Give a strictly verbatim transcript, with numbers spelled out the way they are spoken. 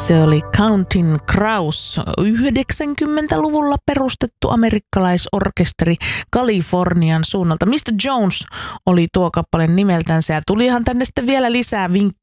Se oli Counting Crows, yhdeksänkymmentäluvulla perustettu amerikkalaisorkesteri Kalifornian suunnalta. mister Jones oli tuo kappale nimeltänsä ja tulihan tänne sitten vielä lisää vinkkejä